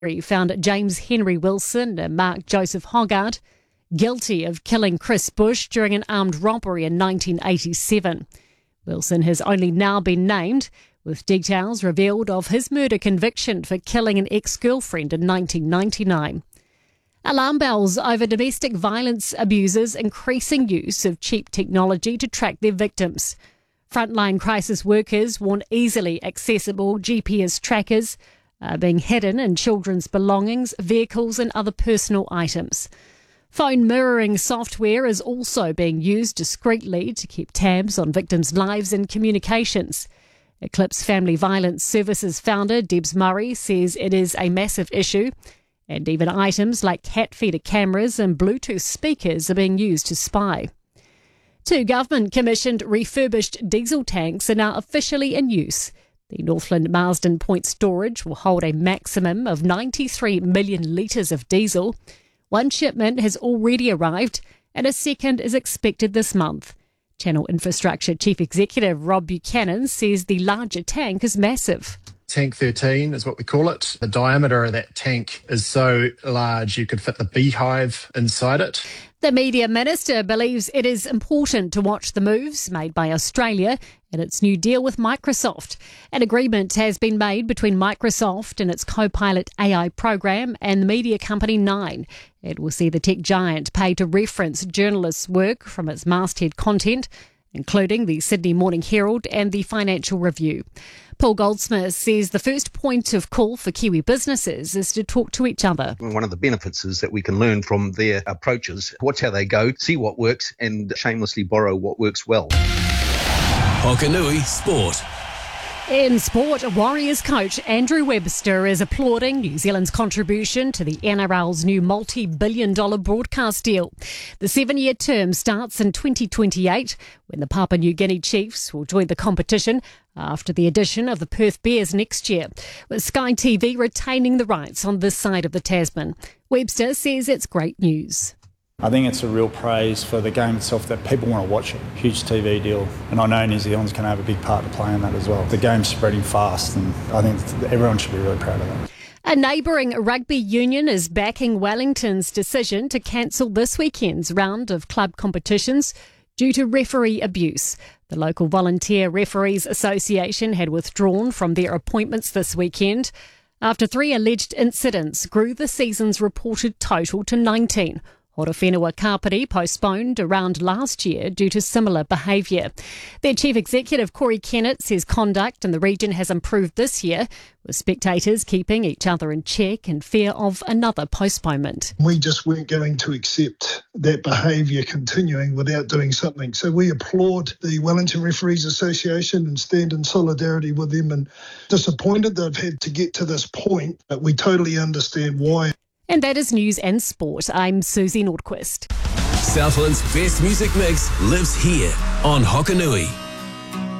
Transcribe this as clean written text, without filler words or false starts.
found James Henry Wilson and Mark Joseph Hoggart guilty of killing Chris Bush during an armed robbery in 1987. Wilson has only now been named, with details revealed of his murder conviction for killing an ex-girlfriend in 1999. Alarm bells over domestic violence abusers' increasing use of cheap technology to track their victims. Frontline crisis workers warn easily accessible GPS trackers are being hidden in children's belongings, vehicles and other personal items. Phone mirroring software is also being used discreetly to keep tabs on victims' lives and communications. Eclipse Family Violence Services founder Debs Murray says it is a massive issue, and even items like cat feeder cameras and Bluetooth speakers are being used to spy. 2 government-commissioned refurbished diesel tanks are now officially in use. The Northland Marsden Point storage will hold a maximum of 93 million litres of diesel. One shipment has already arrived and a second is expected this month. Channel Infrastructure Chief Executive Rob Buchanan says the larger tank is massive. Tank 13 is what we call it. The diameter of that tank is so large you could fit the beehive inside it. The Media Minister believes it is important to watch the moves made by Australia in its new deal with Microsoft. An agreement has been made between Microsoft and its Copilot AI program and the media company Nine. It will see the tech giant pay to reference journalists' work from its masthead content, including the Sydney Morning Herald and the Financial Review. Paul Goldsmith says the first point of call for Kiwi businesses is to talk to each other. One of the benefits is that we can learn from their approaches, watch how they go, see what works and shamelessly borrow what works well. Hokanui Sport. In sport, Warriors coach Andrew Webster is applauding New Zealand's contribution to the NRL's new multi-billion-dollar broadcast deal. The 7-year term starts in 2028, when the Papua New Guinea Chiefs will join the competition after the addition of the Perth Bears next year, with Sky TV retaining the rights on this side of the Tasman. Webster says it's great news. I think it's a real praise for the game itself that people want to watch it. Huge TV deal. And I know New Zealand's going to have a big part to play in that as well. The game's spreading fast and I think everyone should be really proud of that. A neighbouring rugby union is backing Wellington's decision to cancel this weekend's round of club competitions due to referee abuse. The local Volunteer Referees Association had withdrawn from their appointments this weekend after 3 alleged incidents grew the season's reported total to 19. Horowhenua Kapiti postponed a round last year due to similar behaviour. Their chief executive, Corey Kennett, says conduct in the region has improved this year, with spectators keeping each other in check in fear of another postponement. We just weren't going to accept that behaviour continuing without doing something. So we applaud the Wellington Referees Association and stand in solidarity with them, and disappointed they've had to get to this point, but we totally understand why. And that is news and sport. I'm Susie Nordquist. Southland's best music mix lives here on Hokanui.